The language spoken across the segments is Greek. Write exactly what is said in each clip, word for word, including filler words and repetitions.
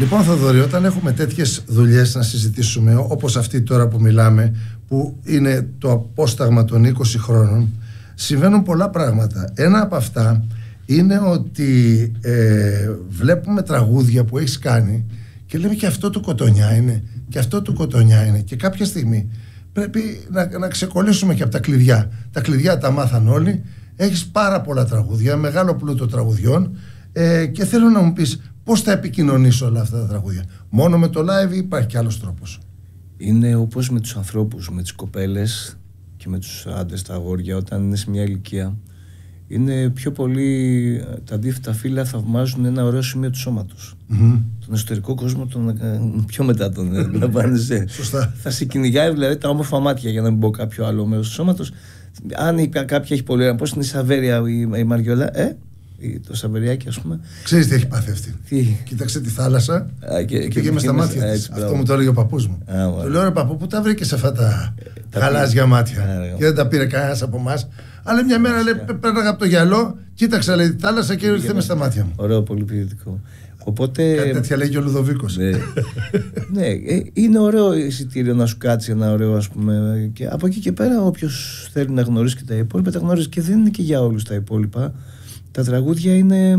Λοιπόν, Θοδωρή, όταν έχουμε τέτοιες δουλειές να συζητήσουμε, όπως αυτή τώρα που μιλάμε, που είναι το απόσταγμα των είκοσι χρόνων, συμβαίνουν πολλά πράγματα. Ένα από αυτά είναι ότι ε, βλέπουμε τραγούδια που έχεις κάνει και λέμε και αυτό του Κοτονιά είναι, και αυτό του Κοτονιά είναι, και κάποια στιγμή πρέπει να, να ξεκολλήσουμε και από τα κλειδιά. Τα κλειδιά τα μάθαν όλοι. Έχεις πάρα πολλά τραγούδια, μεγάλο πλούτο τραγουδιών, ε, και θέλω να μου πεις πώς θα επικοινωνήσω όλα αυτά τα τραγούδια. Μόνο με το live ή υπάρχει κι άλλος τρόπος? Είναι όπως με τους ανθρώπους, με τις κοπέλες και με τους άντρες, τα αγόρια, όταν είναι σε μια ηλικία. Είναι πιο πολύ τα αντίθετα φύλλα θαυμάζουν ένα ωραίο σημείο του σώματος. Mm-hmm. Τον εσωτερικό κόσμο τον πιο μετά τον λαμβάνεσαι. Σωστά. Θα σε κυνηγάει δηλαδή τα όμορφα μάτια, για να μην πω κάποιο άλλο μέρος του σώματος. Αν η, κάποια έχει πολύ ωραία, πώς είναι η Σαβέρια, η, η Μαριόλα, ε, το Σαβεριάκι, ας πούμε. Ξέρεις τι έχει πάθει αυτή? Τι? Κοίταξε τη θάλασσα Α, και, και πήγε μες στα μάτια της. Αυτό μου το έλεγε ο παππούς μου. Του λέω, ρε παππού, πού τα βρήκες αυτά τα ε, γαλάζια μάτια? Α, και δεν τα πήρε κανένας από εμάς. Αλλά μια μέρα λέει, πέρναγα από το γυαλό, κοίταξα λέει, τη θάλασσα και ήρθε μες στα μάτια μου. Ωραίο, πολύ ποιητικό. Οπότε, κάτι τέτοια λέει και ο Λουδοβίκος. Ναι, ναι, είναι ωραίο εισιτήριο να σου κάτσει ένα ωραίο, ας πούμε. Και από εκεί και πέρα, όποιος θέλει να γνωρίσει και τα υπόλοιπα, τα γνωρίζει, και δεν είναι και για όλους τα υπόλοιπα. Τα τραγούδια είναι.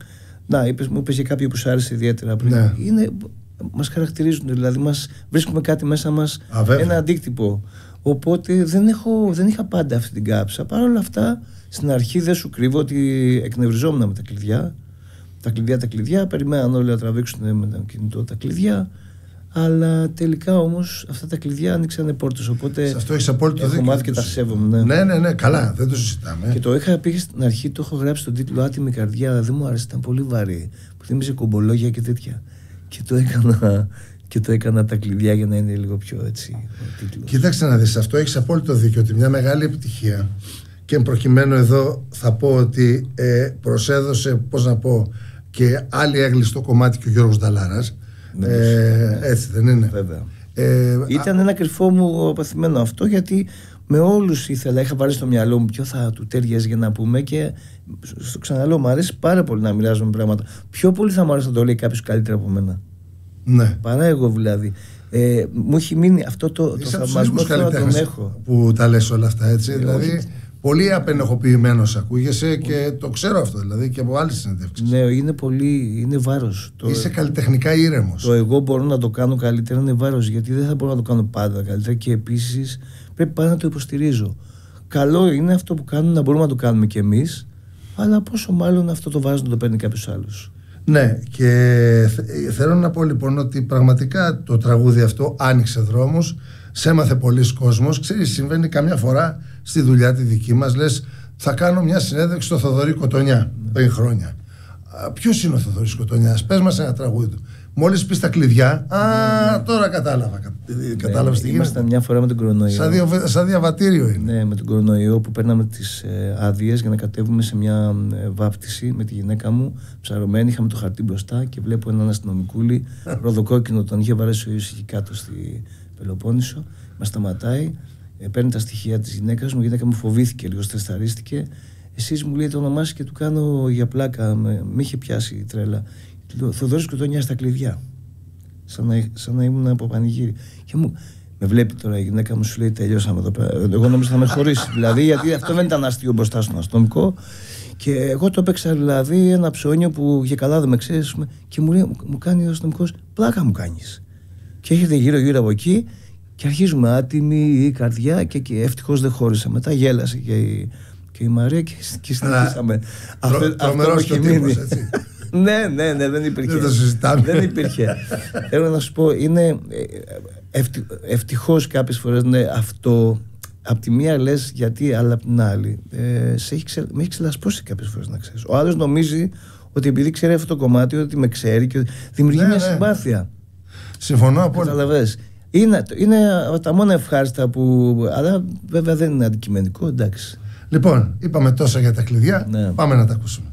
Να, είπες, μου είπες για κάποιο που σου άρεσε ιδιαίτερα πριν. Ναι. Είναι, μας χαρακτηρίζουν, δηλαδή μας βρίσκουμε κάτι μέσα μας, Α, ένα αντίκτυπο. Οπότε δεν, έχω, δεν είχα πάντα αυτή την κάψα. Παρ' όλα αυτά, στην αρχή δεν σου κρύβω ότι εκνευριζόμουν με τα κλειδιά. Τα κλειδιά, τα κλειδιά, περιμέναν όλοι να τραβήξουν με το κινητό τα κλειδιά. Αλλά τελικά όμως αυτά τα κλειδιά άνοιξαν πόρτες. Οπότε σε αυτό έχεις απόλυτο δίκιο. Έχω μάθει και τα σέβομαι. Ναι. ναι, ναι, ναι, καλά, δεν το συζητάμε. Και το είχα πει στην αρχή, το έχω γράψει στον τίτλο Άτιμη Καρδιά, αλλά δεν μου άρεσε, ήταν πολύ βαρύ. Που θύμιζε κομπολόγια και τέτοια. Και το έκανα. Και το έκανα τα κλειδιά για να είναι λίγο πιο έτσι ο τίτλος. Κοίταξε να δεις, αυτό έχεις απόλυτο δίκιο, ότι μια μεγάλη επιτυχία, και προκειμένου εδώ θα πω ότι ε, προσέδωσε, πώς να πω, και άλλη έγκλη στο κομμάτι και ο Γιώργος Νταλάρας. Ναι, ε, έτσι δεν είναι? Βέβαια. Ε, Ήταν α... ένα κρυφό μου απαθημένο αυτό, γιατί με όλους ήθελα, είχα βάλει στο μυαλό μου ποιο θα του τέριαζε για να πούμε, και στο ξαναλέω, μου αρέσει πάρα πολύ να μοιράζομαι πράγματα. Πιο πολύ θα μου άρεσε να το λέει κάποιος καλύτερα από μένα. Ναι. Παρά εγώ δηλαδή. Ε, μου έχει μείνει αυτό το, το θαυμασμό που τον έχω. Που τα λες όλα αυτά, έτσι. Ε, δηλαδή, όχι. Πολύ απενεχοποιημένος ακούγεσαι, όχι. Και το ξέρω αυτό δηλαδή και από άλλες συνεντεύξεις. Ναι, είναι πολύ, είναι βάρος. Είσαι το, καλλιτεχνικά ήρεμος. Το εγώ μπορώ να το κάνω καλύτερα είναι βάρος, γιατί δεν θα μπορώ να το κάνω πάντα καλύτερα, και επίσης πρέπει πάντα να το υποστηρίζω. Καλό είναι αυτό που κάνουν να μπορούμε να το κάνουμε κι εμείς, αλλά πόσο μάλλον αυτό το βάρος να το παίρνει κάποιος άλλος. Ναι, και θέλω να πω λοιπόν ότι πραγματικά το τραγούδι αυτό άνοιξε δρόμους, σε έμαθε πολλοί κόσμος. Ξέρεις, συμβαίνει καμιά φορά στη δουλειά τη δική μας, λες θα κάνω μια συνέντευξη στο Θοδωρή Κοτονιά πριν χρόνια. Ποιος είναι ο Θοδωρής Κοτονιάς? Πες μας ένα τραγούδι του. Μόλις πεις τα κλειδιά, α, τώρα κατάλαβα. Κατάλαβες τι γίνεται? Ήμασταν μια φορά με τον κορονοϊό. Σαν, δια, σαν διαβατήριο είναι. Ναι, με τον κορονοϊό που παίρναμε τις ε, άδειες για να κατέβουμε σε μια ε, βάπτιση με τη γυναίκα μου. Ψαρωμένη, είχαμε το χαρτί μπροστά και βλέπω έναν αστυνομικούλη ροδοκόκκινο, τον είχε βαρέσει ο ήλιος εκεί κάτω στη Πελοπόννησο. Μας σταματάει, ε, παίρνει τα στοιχεία της γυναίκας μου. Η γυναίκα μου φοβήθηκε λίγο, στρεσαρίστηκε. Εσείς, μου λέει το όνομά σας και του κάνω για πλάκα. Με, με είχε πιάσει η τρέλα. Θοδωρής Κοτονιάς στα κλειδιά. Σαν να, σαν να ήμουν από πανηγύρι. Και μου, με βλέπει τώρα η γυναίκα μου, σου λέει τελειώσαμε εδώ πέρα. Εγώ νόμιζα θα με χωρίσει. Δηλαδή, γιατί αυτό δεν ήταν αστείο μπροστά στον αστυνομικό. Και εγώ το έπαιξα δηλαδή ένα ψώνιο που για καλά δεν με ξέρει. Και μου λέει, μου κάνει ο αστυνομικός, πλάκα μου κάνεις. Και έρχεται γύρω-γύρω από εκεί και αρχίζουμε άτιμη η καρδιά. Και, και ευτυχώς δεν χώρισα. Μετά γέλασε και η, και η Μαρία και, και συνεχίσαμε. Τρομερός και ο τύπος, έτσι. Ναι, ναι, ναι, δεν υπήρχε. Δεν το συζητάμε. Δεν υπήρχε. Θέλω να σου πω, είναι ευτι, ευτυχώς κάποιες φορές ναι, αυτό. Απ' τη μία λες γιατί, αλλά απ' την άλλη ε, σε έχει ξε, με έχει ξελασπώσει κάποιες φορές, να ξέρεις. Ο άλλος νομίζει ότι επειδή ξέρει αυτό το κομμάτι, ότι με ξέρει και δημιουργεί ναι, μια ναι. συμπάθεια. Συμφωνώ απόλυτα. Καταλαβες. Είναι, είναι τα μόνα ευχάριστα που. Αλλά βέβαια δεν είναι αντικειμενικό, εντάξει. Λοιπόν, είπαμε τόσα για τα κλειδιά. Ναι. Πάμε να τα ακούσουμε.